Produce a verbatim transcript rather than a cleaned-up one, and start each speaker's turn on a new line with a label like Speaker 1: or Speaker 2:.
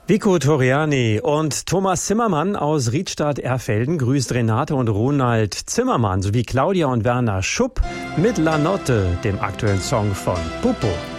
Speaker 1: Vico Torriani und Thomas Zimmermann aus Riedstadt-Erfelden grüßt Renate und Ronald Zimmermann sowie Claudia und Werner Schupp mit La Notte, dem aktuellen Song von Pupo.